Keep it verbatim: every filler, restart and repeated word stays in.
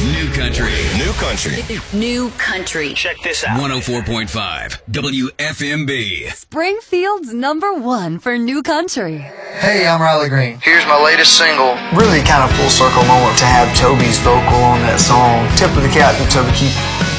New country. New country. New country. Check this out. one oh four point five W F M B. Springfield's number one for new country. Hey, I'm Riley Green. Here's my latest single. Really kind of full circle moment to have Toby's vocal on that song. Tip of the cap to Toby Keith.